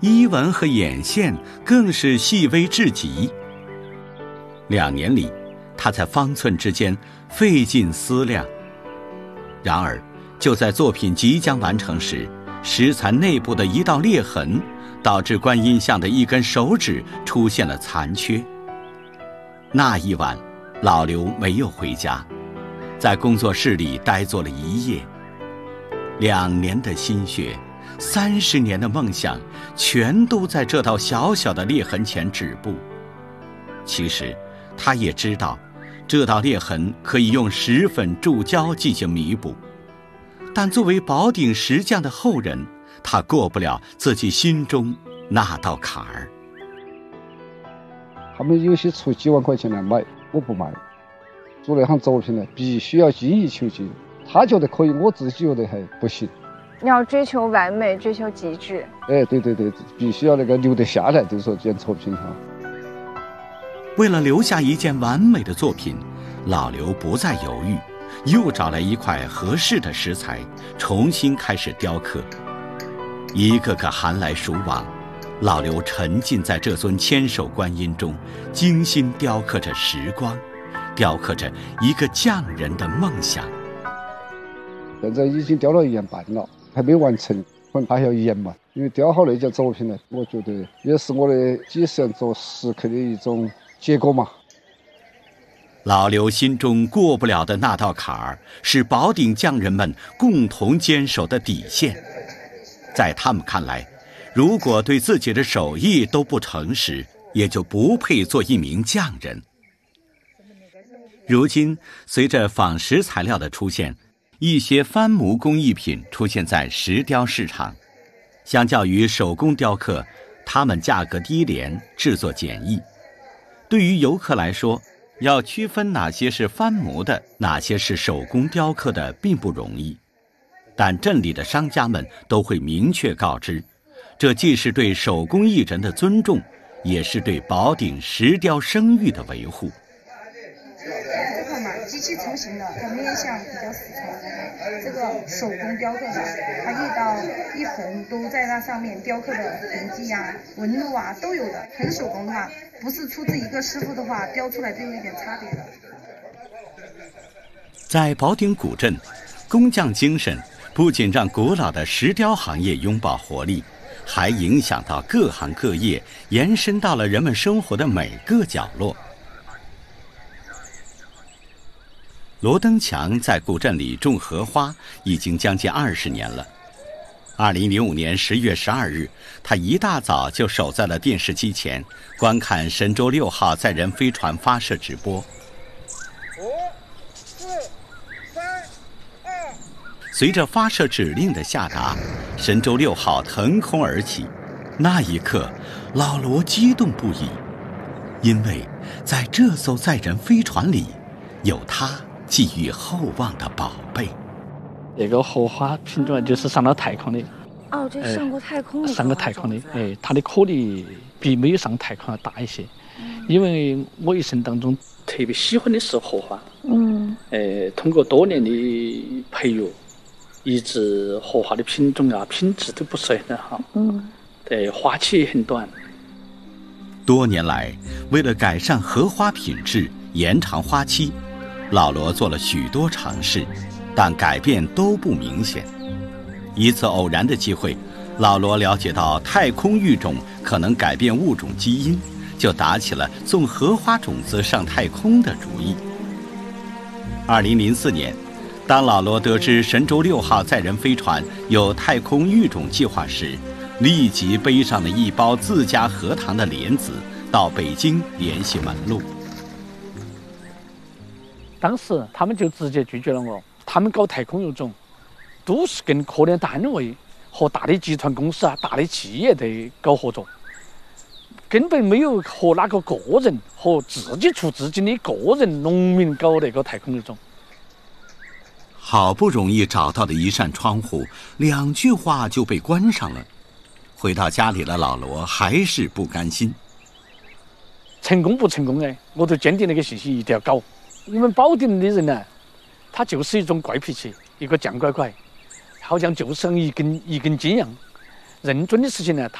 衣纹和眼线更是细微至极。2年里，他在方寸之间费尽思量。然而，就在作品即将完成时，石材内部的一道裂痕，导致观音像的一根手指出现了残缺。那一晚，老刘没有回家，在工作室里呆坐了一夜。2年的心血，30年的梦想，全都在这道小小的裂痕前止步。其实，他也知道，这道裂痕可以用石粉注胶进行弥补，但作为宝鼎石匠的后人，他过不了自己心中那道坎儿。 他们有些出几万块钱来买，我不卖。做那行作品呢，必须要精益求精。他觉得可以，我自己觉得还不行。 要追求完美，追求极致。 对，必须要那个留得下来，就是说这件作品哈。 为了留下一件完美的作品，老刘不再犹豫，又找来一块合适的石材，重新开始雕刻。一个个寒来暑往，老刘沉浸在这尊千手观音中，精心雕刻着时光，雕刻着一个匠人的梦想。 现在已经雕了1年半了，还没完成，可能还要1年嘛。因为雕好那件作品呢，我觉得也是我的几十年做石刻的一种结果嘛。 老刘心中过不了的那道坎儿，是宝鼎匠人们共同坚守的底线。在他们看来，如果对自己的手艺都不诚实，也就不配做一名匠人。如今，随着仿石材料的出现，一些翻模工艺品出现在石雕市场。相较于手工雕刻，它们价格低廉，制作简易。对于游客来说，要区分哪些是翻模的，哪些是手工雕刻的并不容易。但镇里的商家们都会明确告知，这既是对手工艺人的尊重，也是对宝鼎石雕声誉的维护。 这块嘛，机器成型的，它面向比较死材。这个手工雕刻的，它一刀一横都在那上面雕刻的痕迹啊、纹路啊都有的。纯手工的话，不是出自一个师傅的话，雕出来就有一点差别的。 在宝鼎古镇，工匠精神不仅让古老的石雕行业拥抱活力，还影响到各行各业，延伸到了人们生活的每个角落。罗登强在古镇里种荷花已经将近20年了。2005年10月12日，他一大早就守在了电视机前，观看神舟6号载人飞船发射直播。5、4、3、2。随着发射指令的下达，神舟6号腾空而起。那一刻，老罗激动不已，因为在这艘载人飞船里，有他寄予厚望的宝贝。 这个荷花品种就是上了太空的。 哦，这上过太空的。 上过太空的，它的颗粒比没有上太空要大一些。因为我一生当中特别喜欢的是荷花。通过多年的培育，一直荷花的品种啊、品质都不是很好。花期也很短。 多年来，为了改善荷花品质、延长花期，老罗做了许多尝试，但改变都不明显。一次偶然的机会，老罗了解到太空育种可能改变物种基因，就打起了送荷花种子上太空的主意。2004年，当老罗得知神舟6号载人飞船有太空育种计划时，立即背上了一包自家荷塘的莲子，到北京联系门路。 当时他们就直接拒绝了我，他们搞太空育种都是跟科研单位和大的集团公司啊、大的企业在搞合作，根本没有和哪个个人和自己出资金的个人农民搞那个太空育种。 好不容易找到的一扇窗户，2句话就被关上了。回到家里的老罗还是不甘心。 成功不成功呢？我都坚定那个信息一定要搞。我们保定的人呢，他就是一种怪脾气，一个犟拐拐，好像就像一根筋一样。认准的事情呢，